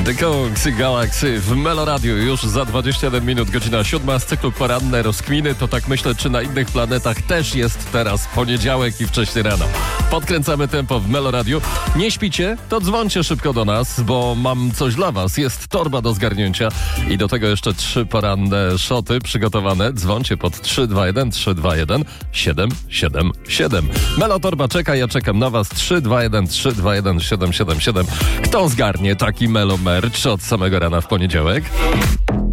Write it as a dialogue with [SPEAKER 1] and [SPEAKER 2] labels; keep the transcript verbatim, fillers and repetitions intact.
[SPEAKER 1] The Kongs i Galaxy w Meloradiu już za dwadzieścia jeden minut, godzina siódma z cyklu Poranne Rozkminy. To tak myślę, czy na innych planetach też jest teraz poniedziałek i wcześnie rano. Podkręcamy tempo w Meloradiu. Nie śpicie? To dzwońcie szybko do nas, bo mam coś dla was. Jest torba do zgarnięcia i do tego jeszcze trzy poranne szoty przygotowane. Dzwońcie pod trzy dwa jeden trzy dwa jeden siedem siedem siedem. Melo torba czeka, ja czekam na was. trzy dwa jeden trzy dwa jeden siedem siedem siedem. Kto zgarnie taki Melo merch od samego rana w poniedziałek?